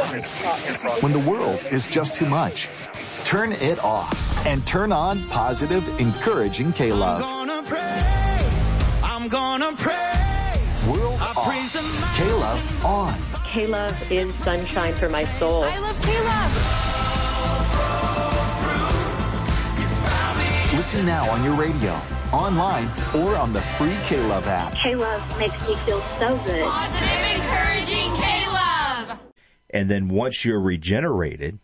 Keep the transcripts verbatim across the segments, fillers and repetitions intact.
When the world is just too much, turn it off and turn on positive, encouraging K-Love. I'm gonna praise, I'm gonna praise. World I off, K-Love on. K-Love is sunshine for my soul. I love K-Love. Listen now on your radio, online, or on the free K-Love app. K-Love makes me feel so good. Positive, encouraging K-Love. And then once you're regenerated,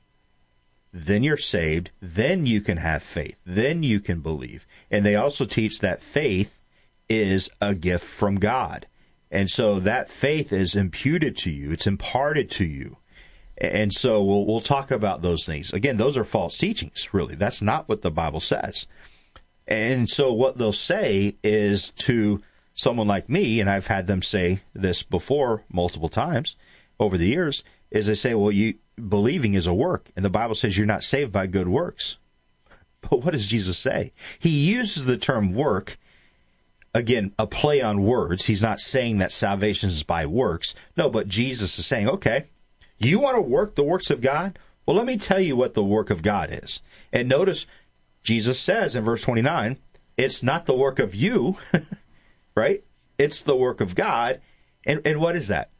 then you're saved, then you can have faith, then you can believe. And they also teach that faith is a gift from God. And so that faith is imputed to you, it's imparted to you. And so we'll we'll talk about those things. Again, those are false teachings, really. That's not what the Bible says. And so what they'll say is to someone like me, and I've had them say this before multiple times over the years, is they say, well, you believing is a work, and the Bible says you're not saved by good works. But what does Jesus say? He uses the term work, again, a play on words. He's not saying that salvation is by works. No, but Jesus is saying, okay, you want to work the works of God? Well, let me tell you what the work of God is. And notice Jesus says in verse twenty-nine, it's not the work of you, right? It's the work of God. And, and what is that?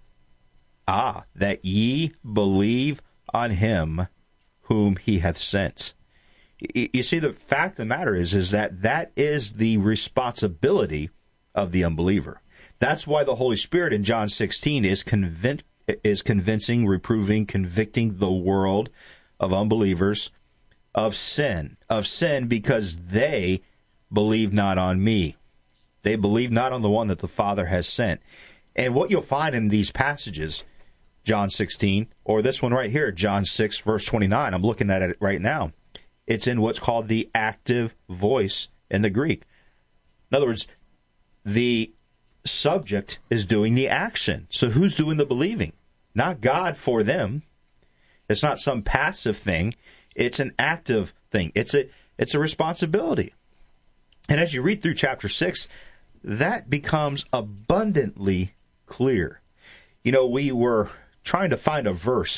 Ah, that ye believe on him whom he hath sent. You see, the fact of the matter is, is that that is the responsibility of the unbeliever. That's why the Holy Spirit in John sixteen is convinced, is convincing, reproving, convicting the world of unbelievers of sin, of sin because they believe not on me. They believe not on the one that the Father has sent. And what you'll find in these passages, John sixteen, or this one right here, John six, verse twenty-nine, I'm looking at it right now. It's in what's called the active voice in the Greek. In other words, the subject is doing the action. So who's doing the believing? Not God for them. It's not some passive thing. It's an active thing. It's a it's a responsibility. And as you read through chapter six, that becomes abundantly clear. You know, we were trying to find a verse.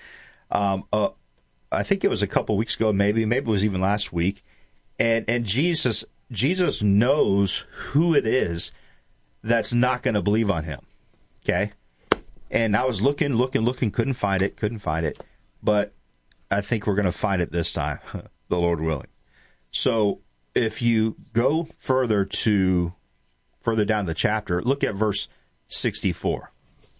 um, uh, I think it was a couple weeks ago, maybe. Maybe it was even last week. And and Jesus Jesus knows who it is that's not going to believe on him. Okay? And I was looking, looking, looking, couldn't find it, couldn't find it. But I think we're going to find it this time, the Lord willing. So if you go further to further down the chapter, look at verse sixty-four.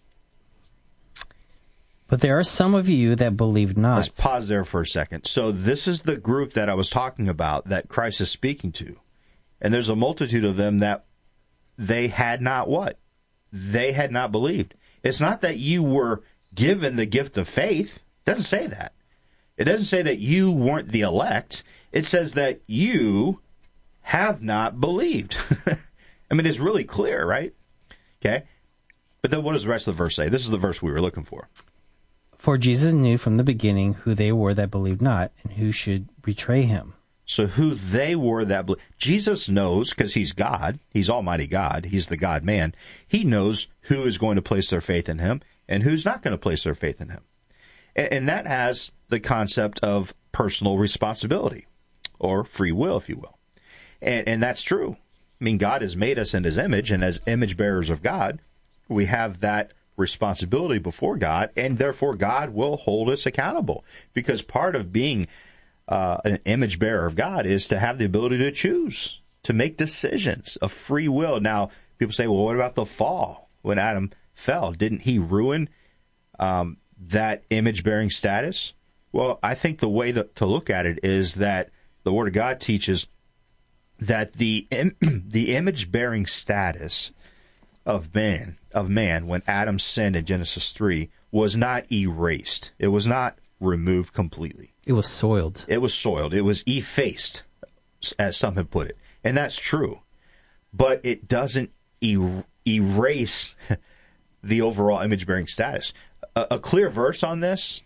But there are some of you that believe not. Let's pause there for a second. So this is the group that I was talking about that Christ is speaking to. And there's a multitude of them that they had not what? They had not believed. It's not that you were given the gift of faith. It doesn't say that. It doesn't say that you weren't the elect. It says that you have not believed. I mean, it's really clear, right? Okay. But then what does the rest of the verse say? This is the verse we were looking for. For Jesus knew from the beginning who they were that believed not, and who should betray him. So who they were that believed. Jesus knows, because he's God, he's Almighty God, he's the God-man. He knows who is going to place their faith in him and who's not going to place their faith in him. And, and that has the concept of personal responsibility, or free will, if you will. And, and that's true. I mean, God has made us in his image, and as image bearers of God, we have that responsibility before God, and therefore God will hold us accountable. Because part of being uh, an image bearer of God is to have the ability to choose, to make decisions, a free will. Now, people say, well, what about the fall? When Adam fell, didn't he ruin um, that image-bearing status? Well, I think the way that, to look at it is that the Word of God teaches that the im- the image-bearing status of man, of man, when Adam sinned in Genesis three, was not erased. It was not removed completely. It was soiled. It was soiled. It was effaced, as some have put it. And that's true. But it doesn't er- erase the overall image-bearing status. A, a clear verse on this,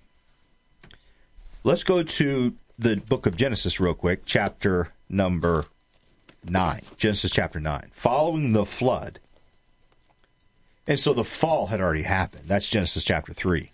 let's go to the book of Genesis real quick, chapter number nine. Genesis chapter nine. Following the flood. And so the fall had already happened. That's Genesis chapter three.